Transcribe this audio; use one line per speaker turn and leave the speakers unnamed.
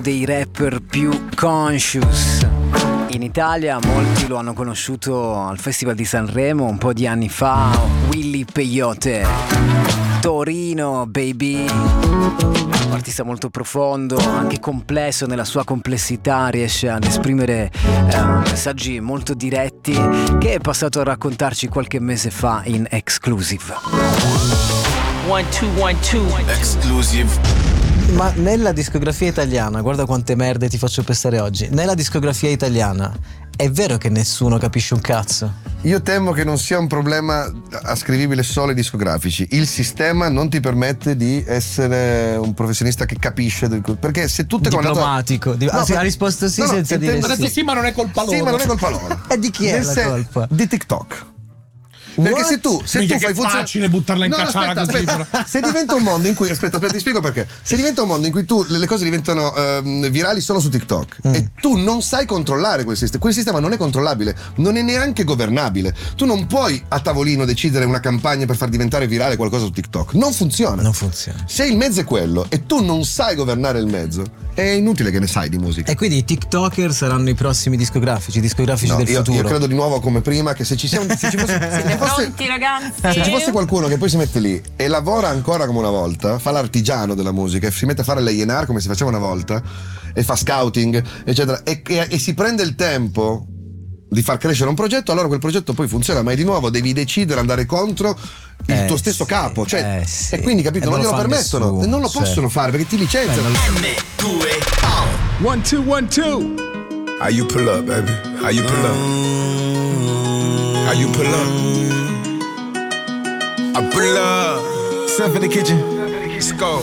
dei rapper più conscious in Italia. Molti lo hanno conosciuto al Festival di Sanremo un po' di anni fa, Willy Peyote, Torino Baby, un artista molto profondo, anche complesso nella sua complessità, riesce ad esprimere messaggi molto diretti, che è passato a raccontarci qualche mese fa in Exclusive.
1 2 1 2
Exclusive.
Ma nella discografia italiana, guarda quante merde ti faccio pestare oggi. Nella discografia italiana è vero che nessuno capisce un cazzo?
Io temo che non sia un problema ascrivibile solo ai discografici. Il sistema non ti permette di essere un professionista che capisce, perché se tutte
diplomatico. Ha risposto sì senza dire
Ha detto sì, ma non è colpa loro.
Sì, ma non è colpa loro.
E di chi è la colpa?
Di TikTok. Perché se tu fai
è facile buttarla in cacciara così.
Se diventa un mondo in cui aspetta ti spiego perché. Se diventa un mondo in cui le cose diventano virali solo su TikTok e tu non sai controllare quel sistema non è controllabile, non è neanche governabile. Tu non puoi a tavolino decidere una campagna per far diventare virale qualcosa su TikTok. Non funziona. Se il mezzo è quello e tu non sai governare il mezzo, è inutile che ne sai di musica.
E quindi i TikToker saranno i prossimi discografici del futuro.
Io credo di nuovo come prima che se ci fosse
pronti, ragazzi?
Se ci fosse qualcuno che poi si mette lì e lavora ancora come una volta, fa l'artigiano della musica e si mette a fare l'A&R come si faceva una volta e fa scouting eccetera e si prende il tempo di far crescere un progetto, allora quel progetto poi funziona, ma di nuovo devi decidere andare contro il tuo stesso capo, cioè e quindi capito, non glielo permettono, nessuno, non lo possono fare perché ti licenziano.
1 2 1 2. How you pull up, baby? How you pull up? How you pull up? I pull up. Step in the kitchen. Let's go.